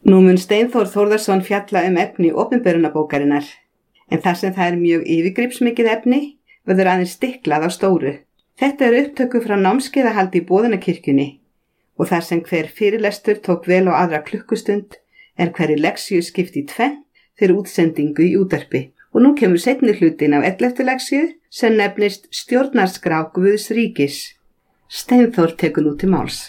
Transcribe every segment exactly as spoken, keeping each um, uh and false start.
Nú mun Steinþór Þórðarson fjalla um efni opinberunarbókarinnar, en þar sem það er mjög yfirgripsmikið efni, verður aðeins stiklað á stóru. Þetta er upptöku frá námskeiðahaldi í Boðunarkirkjunni og þar sem hver fyrirlestur tók vel á aðra klukkustund er hverri leksíu skipt í tvennt fyrir útsendingu í útvarpi. Og nú kemur seinni hlutin af elleftu leksíu sem nefnist Stjórnarskrá Guðs ríkis. Steinþór tekur nú til máls.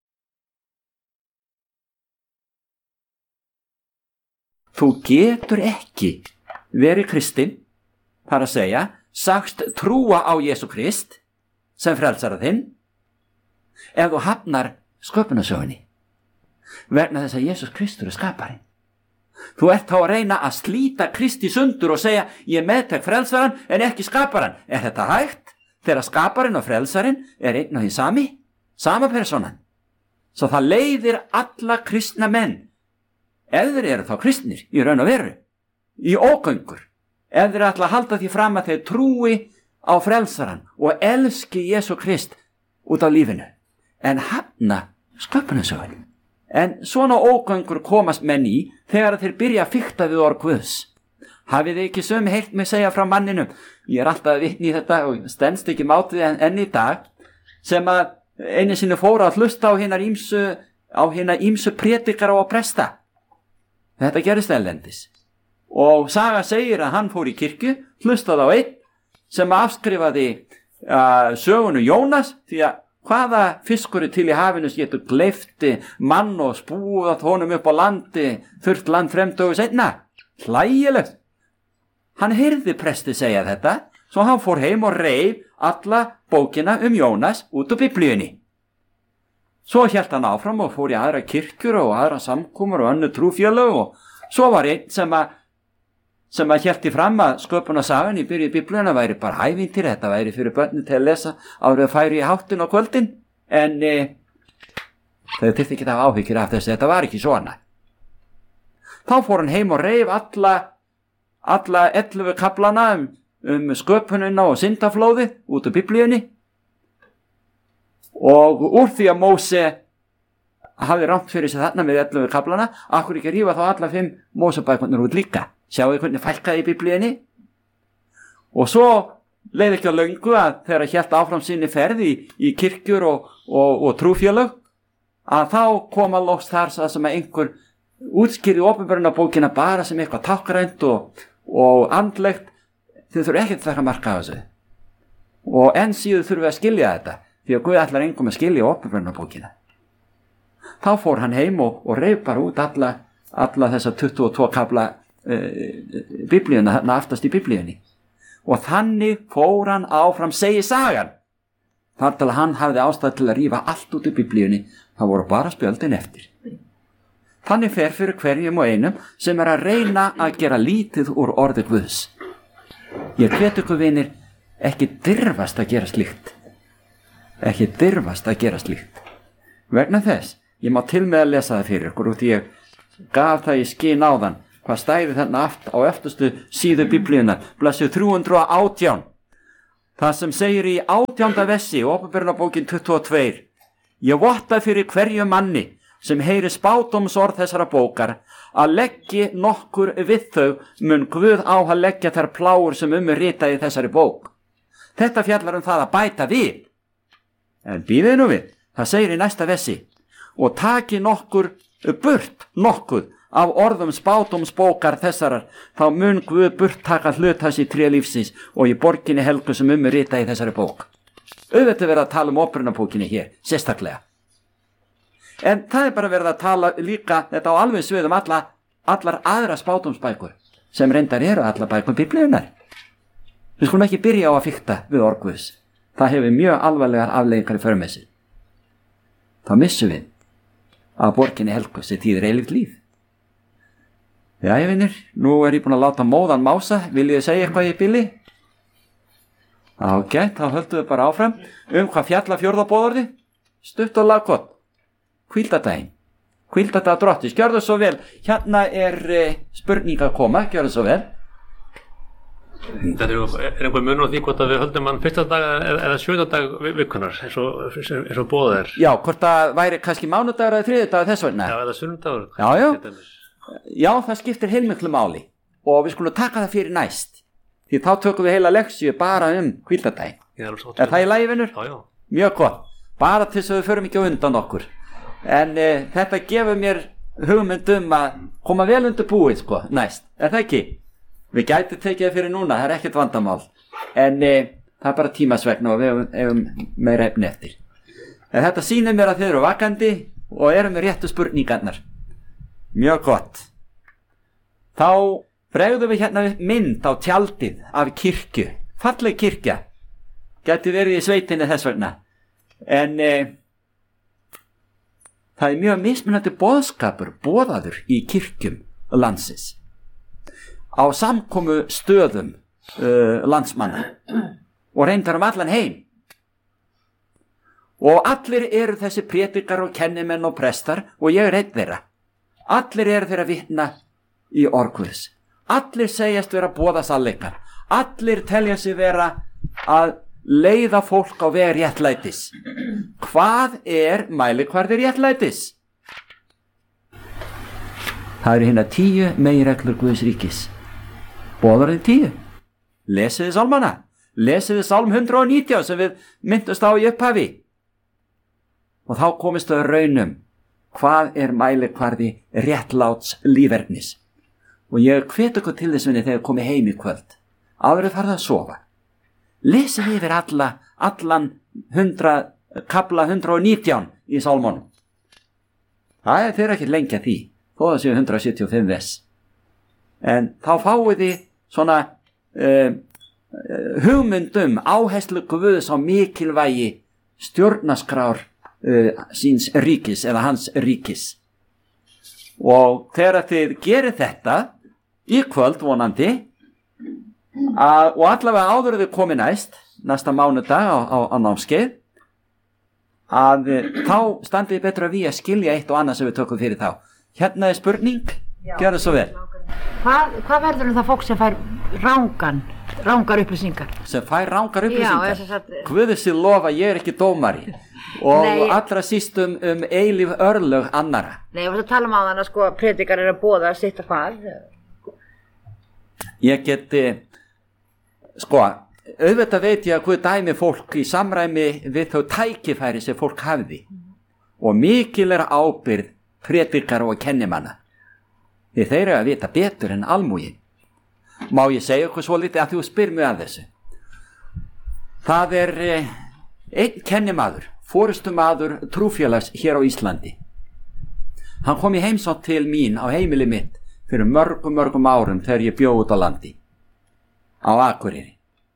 Þú getur ekki verið kristinn, þar að segja, sagst trúa á Jesú Krist sem frelsara þinn, ef þú hafnar sköpunarsögunni, vegna þess að Jesús Kristur er skaparinn. Þú ert þá að reyna að slíta Kristi sundur og segja, ég meðtek frelsaran en ekki skaparan. Er þetta hægt? Þegar skaparinn og frelsarinn er einn og hinn sami, sama personan. Svo það leiðir alla kristna menn, ef þeir eru þá kristnir í raun og veru, í ógöngur, ef þeir ætla að halda því fram að þeir trúi á frelsaran og elski Jesú Krist út af lífinu, en hafna sköpunarsögunni. En svona ógöngur komast menn í þegar þeir byrja að fikta við orð Guðs. Hafið þið ekki sömu heyrt mig segja frá manninum, ég er alltaf að vitni í þetta og stendst ekki mátið en enn í dag, sem að einu sinni fóra að hlusta á hinar ýmsu, á hinar ýmsu prédikara og presta. Þetta gerist ellendis. Og saga segir að hann fór í kirkju, hlustaði á einn sem afskrifaði uh, sögunu Jónas, því að hvaða fiskur til í hafinu getur gleypti mann og spúðað honum upp á landi, þurft land fremdögu seinna. Hlægilegt. Hann heyrði presti segja þetta, svo hann fór heim og reif alla bókina um Jónas út úr Biblíunni. Svo hélt hann áfram og fór í aðra kirkjur og aðra samkomur og önnur trúfélög og svo var einn sem að sem að hélti fram að sköpunarsagan í byrju Biblíuna væri bara ævintýri, þetta væri fyrir börnin til að lesa árið að færi í háttin og kvöldin, en e, þau þyrfti ekki að hafa áhyggjur af þessu, þetta var ekki svona. Þá fór hann heim og reif alla, alla ellefu kaflana um, um sköpunina og syndaflóðið út af Biblíunni og úr því að Móse hafði rangt fyrir sig þarna með ellefu kaflana, akkur ekki rífa þá alla fimm Mósebækurnar út líka. Sjáu hvernig fælkaði í Biblíunni. Og svo leið ekki á löngu að þegar að hélt áfram sinni ferði í, í kirkjur og, og, og trúfélög, að þá koma loks þar sem að einhver útskýrði opinberunarbókina bara sem eitthvað tákrænt og, og andlegt. Þau þurfa ekki að taka marka á þessu. Og enn síður þurfum við að skilja þetta, því að Guð ætlar engum að skilja opinberunarbókina. Þá fór hann heim og, og reif bara út alla, alla þessa tuttugu og tvo kafla Biblíuna, þarna aftast í Biblíunni, og þannig fór hann áfram, segir sagan, þar til að hann hafði ástæð til að rífa allt út í Biblíunni, það voru bara spjöldin eftir. Þannig fer fyrir hverjum og einum sem er að reyna að gera lítið úr orði Guðs. Ég hvet ykkur vinir, ekki dirfast að gera slíkt, ekki dirfast að gera slíkt, vegna þess, ég má til með að lesa það fyrir ykkur og því ég gaf það í skyn áðan hvað stæði þarna aft á eftirstu síðu Biblíunar, blaðsíðu þrjú hundruð og átján. Það sem segir í átjánda vessi, opinberunarbókin tuttugu og tvö. Ég votta fyrir hverju manni sem heyri spádómsorð þessara bókar að leggji nokkur við þau mun Guð á að leggja þær plágur sem um er ritað í þessari bók. Þetta fjallar um það að bæta við. En bíðið nú við, það segir í næsta vessi, og taki nokkur burt nokkuð af orðum spádómsbókar þessarar, þá mun Guð burt taka hlut hans í tré lífsins og í borginni helgu sem um er ritað í þessari bók. Auðvitað verið að tala um opinberunarbókinni hér, sérstaklega. En það er bara verið að tala líka þetta á alveg svið um alla, allar aðra spádómsbækur, sem reyndar eru allar bækur Biblíunar. Við skulum ekki byrja á að fikta við orð Guðs. Það hefur mjög alvarlegar afleiðingar í för með sér. Þá missum við að borginni helgu sem þýðir eilíft líf. Jæja vinir, nú er ég búin að láta móðan mása, viljið þið segja eitthvað í bili? Ágætt, þá höldum við bara áfram. Um hvað fjalla fjórðabóðorði? Stutt og lagkott. Hvíldardaginn. Hvíldardag Drottins, gjörðu svo vel. Hérna er eh, spurning að koma, gjörðu svo vel. Þetta er, er einhver munur á því hvort að við höldum hann fyrsta dag eða, eða sjöunda dag vikunar eins og, eins og boðað er. Já, hvort það væri kannski mánudagur eða þriðjudagur þess vegna. Já, eða sunnudagur. Já, já. Já, það skiptir heilmiklu máli og við skulum taka það fyrir næst. Því þá tökum við heila leksíu bara um hvíldardaginn. Er það í lagi, vinur? Já, já. Mjög gott. Bara til þess að við förum ekki á undan okkur. En e, þetta gefur mér hugmynd um að koma vel undir búið, sko, næst. Er það ekki? Við gætum tekið það fyrir núna, það er ekkert vandamál. En e, það er bara tímasvegna og við hefum, hefum meira efni eftir. En þetta sýnir mér að þið eru vakandi og eru með réttu spurningarnar. Mjög gott. Þá bregðum við hérna mynd á tjaldið af kirkju. Falleg kirkja. Gæti verið í sveitinni þess vegna. En e, það er mjög mismunandi boðskapur boðaður í kirkjum landsins. Á samkomu stöðum uh, landsmanna og reyndar um allan heim. Og allir eru þessi prédikar og kennimenn og prestar og ég er einn þeirra. Allir eru þeirra vitna í orð Guðs. Allir segjast vera boða sannleikann. Allir telja sig vera að leiða fólk á veg réttlætis. Hvað er mælikvarði réttlætis? Það eru hérna tíu meginreglur Guðs ríkis. Boðar þið tíu. Lesið þið sálmana. Lesið þið sálm hundrað og nítján sem við myndust á í upphafi. Og þá komist þau raunum. Hvað er mælikvarði réttláts lífernis? Og ég hvet ykkur til þess vinni þegar komið heim í kvöld. Áður að fara að sofa. Lesið yfir alla, allan hundrað, kapla hundrað og nítján í sálmónum. Það er þeirra ekki lengja því. Þó það séu hundrað sjötíu og fimm vers. En þá fáið þið svona uh, hugmyndum áherslu Guðs á mikilvægi stjórnarskrár uh, síns ríkis eða hans ríkis. Og þegar þið gerir þetta í kvöld vonandi að, og allavega áður þið komið næst næsta mánudag á, á, á námskeið að þá standið þið betra við að skilja eitt og annað sem við tökum fyrir þá. Hérna er spurning, gjör það svo vel. Hvað, hvað verður um það fólk sem fær rángan, rángar upplýsingar? Sem fær rángar upplýsingar? Já, að... Guði sér lofa, ég er ekki dómari og Nei. allra síst um, um eilíf örlög annara. Nei, ég var að tala um á þann að sko prédikar er að boða að sitta hvað. Ég geti, sko, auðvitað veit ég að Guð dæmi fólk í samræmi við þau tækifæri sem fólk hafði og mikil er ábyrgð prédikar og kennimanna. Því þeir eru að vita betur en almúgin. Má ég segja okkur svo litið að þú spyr mig að þessu. Það er eh, einn kennimaður, forystumaður trúfélags hér á Íslandi. Hann kom í heimsókn til mín á heimili mitt fyrir mörgum, mörgum árum þegar ég bjó út á landi. Á Akureyri.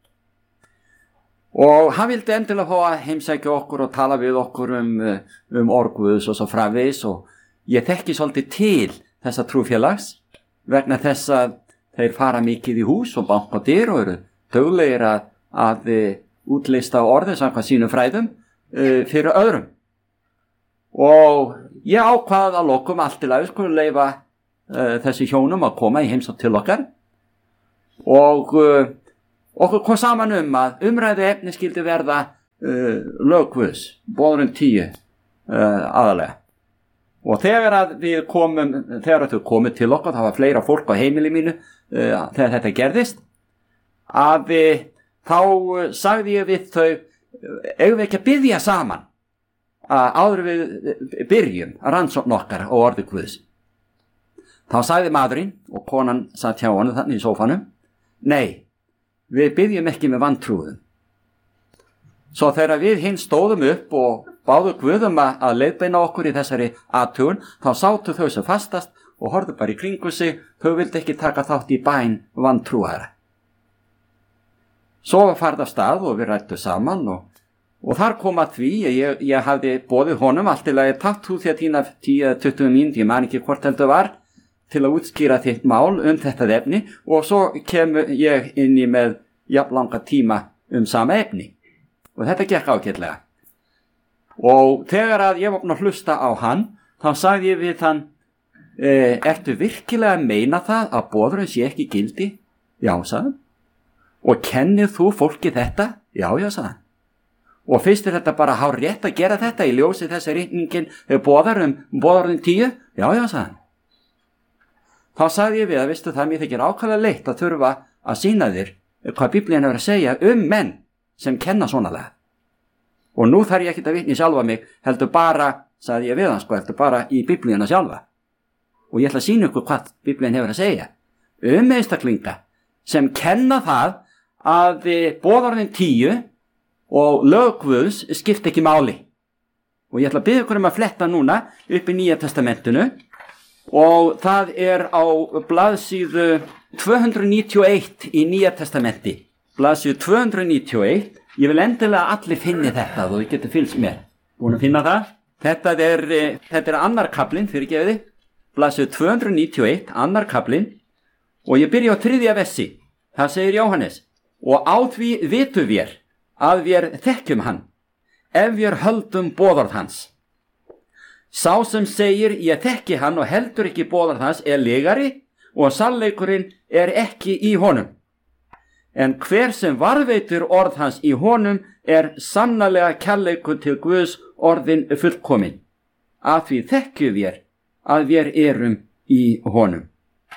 Og hann vildi endilega fá að heimsækja okkur og tala við okkur um, um orð Guðs og svo framvegis og ég þekki svolítið til þessa trúfélags vegna þess að þeir fara mikið í hús og banka dyr og eru duglegir að, að útlista orðið samkvæmt sínum fræðum uh, fyrir öðrum. Og ég ákvað að lokum allt til að við skulum leyfa uh, þessi hjónum að koma í heimsókn til okkar og uh, okkur kom saman um að umræðu efni skildi verða uh, lög Guðs, boðurinn tíu uh, aðalega. Og þegar að við komum, þegar að þau komið til okkar, það var fleira fólk á heimili mínu uh, þegar þetta gerðist, að við, þá uh, sagði ég við þau, eigum við ekki að biðja saman að áður við byrjum að rannsókn okkar og orði Guðs. Þá sagði maðurinn og konan satt hjá honum þannig í sófanum, nei, við biðjum ekki með vantrúðum. Svo þegar við hinn stóðum upp og báðu Guðum að leiðbeina okkur í þessari athugun, þá sátu þau sem fastast og horfðu bara í kringu sig, þau vildi ekki taka þátt í bæn vantrúara. Svo var farið af stað og við rættu saman og, og þar kom að því að ég, ég hafði boðið honum allt til að ég tatt þú því að tína tíu tuttugu mínútur, ég man ekki hvort heldur var, til að útskýra þitt mál um þetta efni og svo kem ég inn í með jafnlanga tíma um sama efni. Og þetta gekk ágætlega. Og þegar að ég var búinn að hlusta á hann, þá sagði ég við hann, e, ertu virkilega að meina það að boðurinn sé ekki gildi? Já, sagði hann. Og kennir þú fólki þetta? Já, já, sagði hann. Og fyrst er þetta bara hár rétt að gera þetta í ljósi þess að rigningin boðar um boðarinn tíu? Já, já, sagði hann. Þá sagði ég við að, veistu það, mér þykir ákvæmlega leitt að þurfa að sýna þér hvað Biblían hefur að segja um menn sem kenna svonalega. Og nú þarf ég ekki að vitni sjálfa mig, heldur bara, sagði ég við hann sko, heldur bara í Biblíuna sjálfa. Og ég ætla að sýna ykkur hvað Biblían hefur að segja um einstaklinga sem kenna það að boðorðin tíu og lög Guðs skipta ekki máli. Og ég ætla að biðja ykkur um að fletta núna upp í Nýja testamentinu og það er á blaðsíðu tvö hundruð níutíu og eitt í Nýja testamenti. Blaðsíðu tvö hundruð níutíu og eitt. Ég vil endilega allir finni þetta og þið getur fylgst mér. Búin að finna það? Þetta er, þetta er annar kaplinn, fyrir gefiði. Blaðsíðu tvö hundruð níutíu og eitt, annar kaplinn. Og ég byrja á þriðja vessi. Það segir Jóhannes. Og á því vitum við að við þekkjum hann, ef við höldum boðorð hans. Sá sem segir ég þekki hann og heldur ekki boðorð hans er legari og sannleikurinn er ekki í honum. En hver sem varðveitir orð hans í honum er sannarlega kærleikur til Guðs orðin fullkomin. Að því þekkjum við að við erum í honum.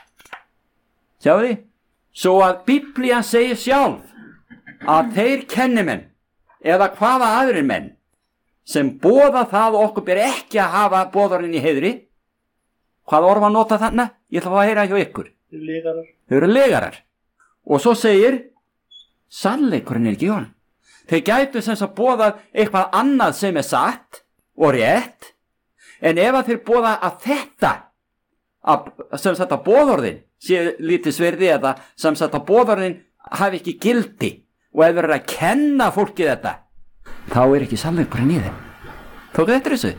Sjáðu þið? Svo að Biblían segir sjálf að þeir kennimenn eða hvaða aðrir menn sem boða það og okkur ber ekki að hafa boðarinn í heiðri. Hvaða orð var notað þarna? Ég ætla að fá að heyra hjá ykkur. Legarar. Þau eru legarar. Og svo segir, sannleikurinn er ekki í honum. Þeir gætu sem að boða eitthvað annað sem er satt og rétt, en ef að þeir boða að þetta, að, sem sagt að boðorðin sé lítið sverði eða sem sagt að boðorðin hafi ekki gildi og ef þeir eru að kenna fólki þetta, þá er ekki sannleikurinn í þeim. Tóku þetta þessu?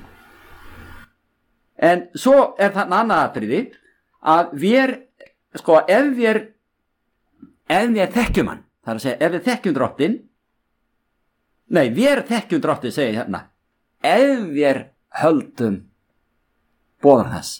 En svo er það annað atriði að við, sko, ef við ef við þekkjum hann, það er að segja, ef við þekkjum drottin, nei, við þekkjum drottin, segir hérna, ef við höldum boðan þess.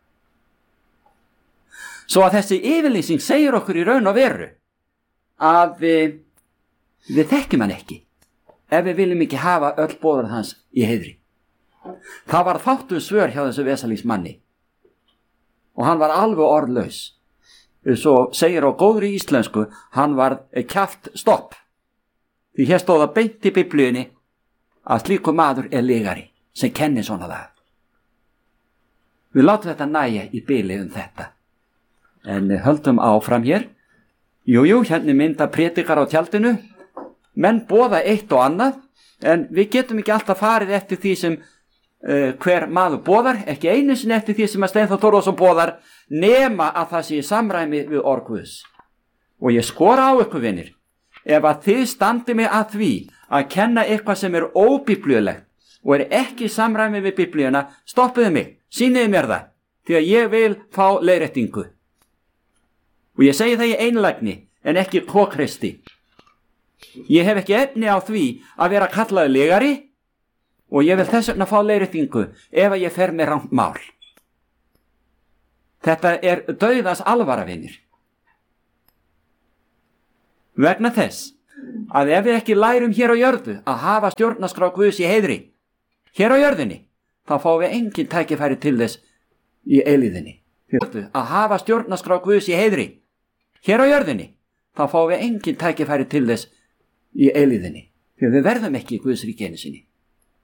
Svo að þessi yfirlýsing segir okkur í raun og veru að við, við þekkjum hann ekki, ef við viljum ekki hafa öll boðan hans í heiðri. Það var fátt um svör hjá þessu vesalísmanni og hann var alveg orðlaus. Svo segir á góðri íslensku, hann var kjaft stopp. Því hér stóð að beint í Biblíunni að slíku maður er legari sem kennir svona það. Við látum þetta næja í bili um þetta. En höldum áfram hér. Jú, jú, hérna mynda predikar á tjaldinu. Menn boða eitt og annað, en við getum ekki alltaf farið eftir því sem Uh, hver maður boðar, ekki einu sinni eftir því sem að Steinþór Þórðarson boðar, nema að það sé í samræmi við orð Guðs. Og ég skora á ykkur vinir, ef að þið standi mig að því að kenna eitthvað sem er óbiblíulegt og er ekki í samræmi við Biblíuna, stoppiðu mig, sýniðu mér það, því að ég vil fá leiðréttingu. Og ég segi það í einlægni en ekki kokristi. Ég hef ekki efni á því að vera kallaður legari og ég vil þess vegna fá leiðréttingu ef að ég fer með rangt mál. Þetta er dauðans alvara, vinir. Vegna þess að ef við ekki lærum hér á jörðu að hafa stjórnarskrá Guðs í heiðri, hér á jörðinni, þá fáum við engin tækifæri til þess í eilíðinni. Að hafa stjórnarskrá Guðs í heiðri, hér á jörðinni, þá fáum við engin tækifæri til þess í eilíðinni. Því við verðum ekki í Guðs ríki einu sinni.